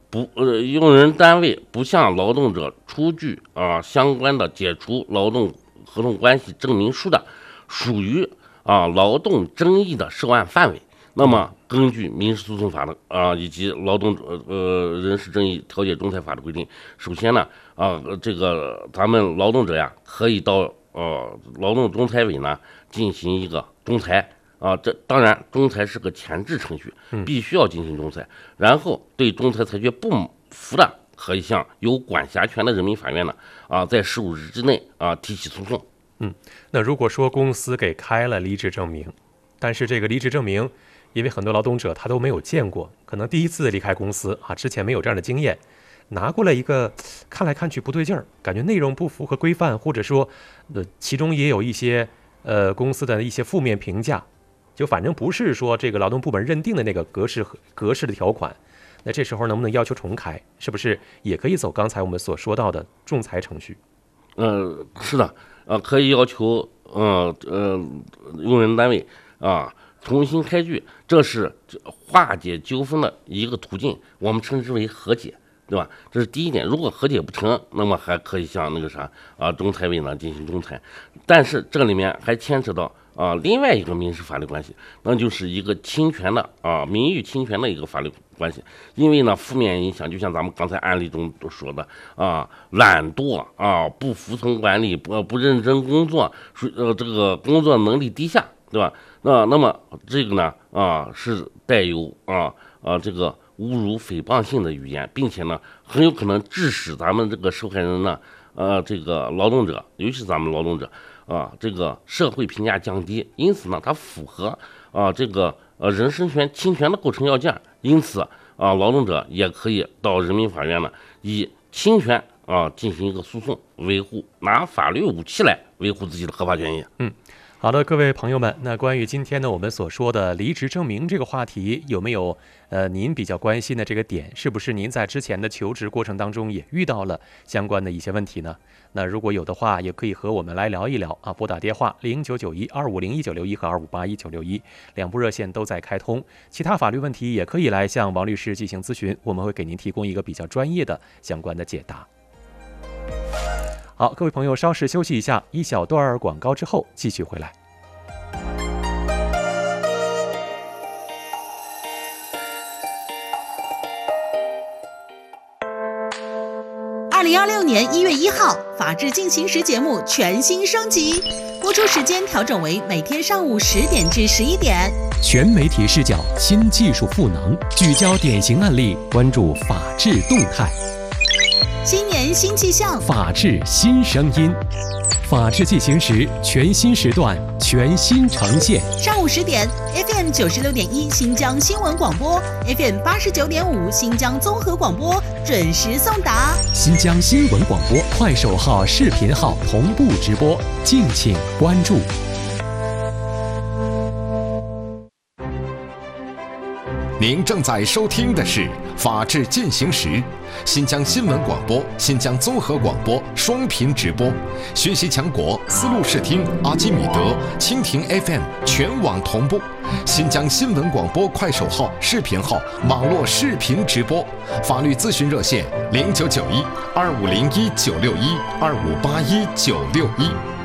用人单位不向劳动者出具相关的解除劳动合同关系证明书的，属于劳动争议的涉案范围。那么根据民事诉讼法的以及劳动人事争议调解仲裁法的规定，首先呢这个咱们劳动者呀可以到劳动仲裁委呢进行一个仲裁这当然仲裁是个前置程序，必须要进行仲裁，然后对仲裁裁决不服的，可以向有管辖权的人民法院呢在15日之内提起诉讼。 那如果说公司给开了离职证明，但是这个离职证明因为很多劳动者他都没有见过，可能第一次离开公司之前没有这样的经验，拿过来一个看来看去不对劲儿，感觉内容不符合规范，或者说其中也有一些公司的一些负面评价，就反正不是说这个劳动部门认定的那个格式的条款，那这时候能不能要求重开？是不是也可以走刚才我们所说到的仲裁程序？ 是的，可以要求用人单位重新开具，这是化解纠纷的一个途径，我们称之为和解，对吧？这是第一点。如果和解不成，那么还可以向那个仲裁委呢进行仲裁，但是这里面还牵扯到另外一个民事法律关系，那就是一个侵权的名誉侵权的一个法律关系。因为呢负面影响，就像咱们刚才案例中都说的懒惰不服从管理，不认真工作，这个工作能力低下，对吧？那么这个呢是带有这个侮辱诽谤性的语言，并且呢很有可能致使咱们这个受害人呢这个劳动者，尤其是咱们劳动者这个社会评价降低，因此呢它符合这个人身权侵权的构成要件，因此劳动者也可以到人民法院呢以侵权进行一个诉讼，拿法律武器来维护自己的合法权益。 好的，各位朋友们，那关于今天呢我们所说的离职证明这个话题，有没有您比较关心的这个点？是不是您在之前的求职过程当中也遇到了相关的一些问题呢？那如果有的话，也可以和我们来聊一聊拨打电话0991250196和25819612两部热线都在开通。其他法律问题也可以来向王律师进行咨询，我们会给您提供一个比较专业的相关的解答。好，各位朋友，稍事休息一下，一小段广告之后继续回来。 2016年1月1号，《法治进行时》节目全新升级，播出时间调整为每天上午10点至11点， 全媒体视角，新技术赋能，聚焦典型案例，关注法治动态。 新年新气象， 法治新声音，法治进行时全新时段，全新呈现。 上午10点 FM 96.1新疆新闻广播， FM 89.5新疆综合广播准时送达。 新疆新闻广播快手号、视频号同步直播，敬请关注。 您正在收听的是《法治进行时》，新疆新闻广播、新疆综合广播双频直播，学习强国丝路视听、阿基米德、蜻蜓 FM 全网同步。新疆新闻广播快手号、视频号网络视频直播，法律咨询热线099125019612581961。